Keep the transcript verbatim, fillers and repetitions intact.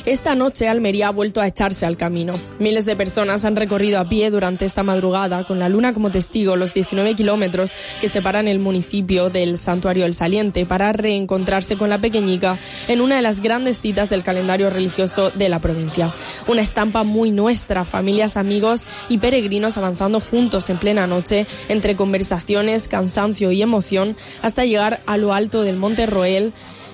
Esta noche Almería ha vuelto a echarse al camino. Miles de personas han recorrido a pie durante esta madrugada, con la luna como testigo, los diecinueve kilómetros que separan el municipio del Santuario del Saliente, para reencontrarse con la pequeñica en una de las grandes citas del calendario religioso de la provincia. Una estampa muy nuestra, familias, amigos y peregrinos avanzando juntos en plena noche, entre conversaciones, cansancio y emoción, hasta llegar a lo alto del Monte Roel,